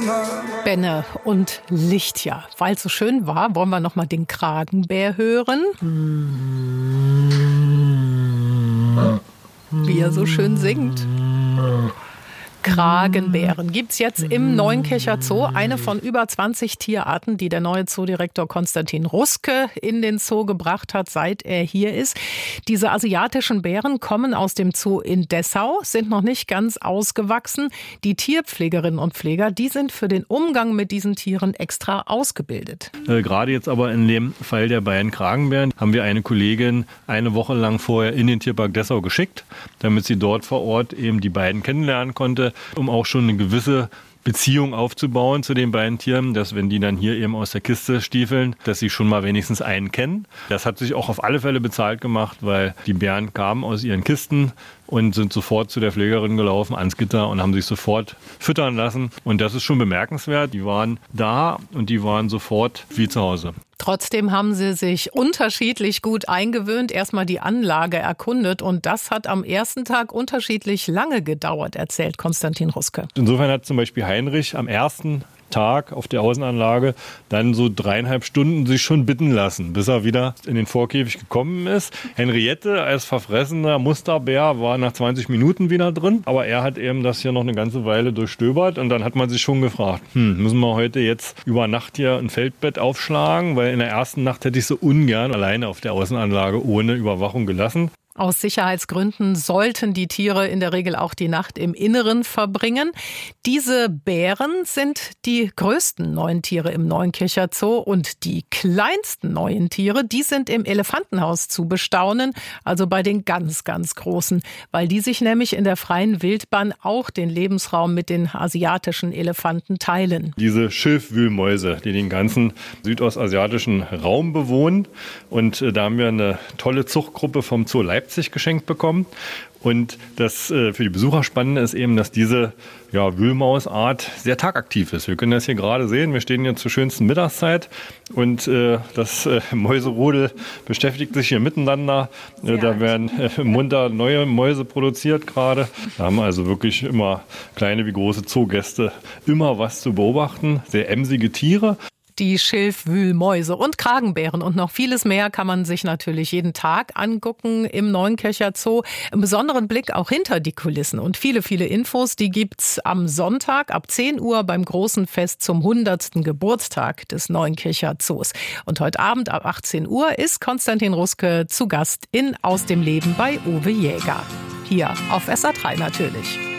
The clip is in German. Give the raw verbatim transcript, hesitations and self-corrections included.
Benne und Lichtjahr. Weil es so schön war, wollen wir noch mal den Kragenbär hören. Wie er so schön singt. Kragenbären gibt's jetzt im Neuenkecher Zoo. Eine von über zwanzig Tierarten, die der neue Zoodirektor Konstantin Ruske in den Zoo gebracht hat, seit er hier ist. Diese asiatischen Bären kommen aus dem Zoo in Dessau, sind noch nicht ganz ausgewachsen. Die Tierpflegerinnen und Pfleger, die sind für den Umgang mit diesen Tieren extra ausgebildet. Äh, gerade jetzt aber in dem Fall der beiden Kragenbären haben wir eine Kollegin eine Woche lang vorher in den Tierpark Dessau geschickt, damit sie dort vor Ort eben die beiden kennenlernen konnte, um auch schon eine gewisse Beziehung aufzubauen zu den beiden Tieren, dass wenn die dann hier eben aus der Kiste stiefeln, dass sie schon mal wenigstens einen kennen. Das hat sich auch auf alle Fälle bezahlt gemacht, weil die Bären kamen aus ihren Kisten und sind sofort zu der Pflegerin gelaufen, ans Gitter und haben sich sofort füttern lassen. Und das ist schon bemerkenswert. Die waren da und die waren sofort wie zu Hause. Trotzdem haben sie sich unterschiedlich gut eingewöhnt, erstmal die Anlage erkundet und das hat am ersten Tag unterschiedlich lange gedauert, erzählt Konstantin Ruske. Insofern hat zum Beispiel Heinrich am ersten Tag auf der Außenanlage dann so dreieinhalb Stunden sich schon bitten lassen, bis er wieder in den Vorkäfig gekommen ist. Henriette als verfressener Musterbär war nach zwanzig Minuten wieder drin, aber er hat eben das hier noch eine ganze Weile durchstöbert und dann hat man sich schon gefragt, hm, müssen wir heute jetzt über Nacht hier ein Feldbett aufschlagen, weil in der ersten Nacht hätte ich so ungern alleine auf der Außenanlage ohne Überwachung gelassen. Aus Sicherheitsgründen sollten die Tiere in der Regel auch die Nacht im Inneren verbringen. Diese Bären sind die größten neuen Tiere im Neuenkecher Zoo und die kleinsten neuen Tiere, die sind im Elefantenhaus zu bestaunen, also bei den ganz, ganz großen, weil die sich nämlich in der freien Wildbahn auch den Lebensraum mit den asiatischen Elefanten teilen. Diese Schilfwühlmäuse, die den ganzen südostasiatischen Raum bewohnen und äh, da haben wir eine tolle Zuchtgruppe vom Zoo Leipzig geschenkt bekommen. Und das äh, für die Besucher Spannende ist eben, dass diese ja, Wühlmausart sehr tagaktiv ist. Wir können das hier gerade sehen. Wir stehen jetzt zur schönsten Mittagszeit und äh, das äh, Mäuserudel beschäftigt sich hier miteinander. Äh, da werden äh, munter neue Mäuse produziert gerade. Da haben also wirklich immer kleine wie große Zoogäste immer was zu beobachten. Sehr emsige Tiere. Die Schilfwühlmäuse und Kragenbären und noch vieles mehr kann man sich natürlich jeden Tag angucken im Neuenkecher Zoo. Einen besonderen Blick auch hinter die Kulissen und viele, viele Infos, die gibt's am Sonntag ab zehn Uhr beim großen Fest zum hundertsten Geburtstag des Neuenkecher Zoos. Und heute Abend ab achtzehn Uhr ist Konstantin Ruske zu Gast in Aus dem Leben bei Uwe Jäger. Hier auf S R drei natürlich.